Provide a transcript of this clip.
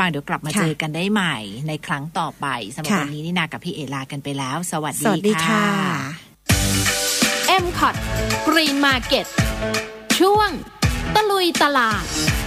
งเดี๋ยวกลับมาเจอกันได้ใหม่ในครั้งต่อไปสำหรับวันนี้นี่นากับพี่เอลากันไปแล้วสวัสดีค่ะ MCOT Green Market ช่วงตะลุยตลาด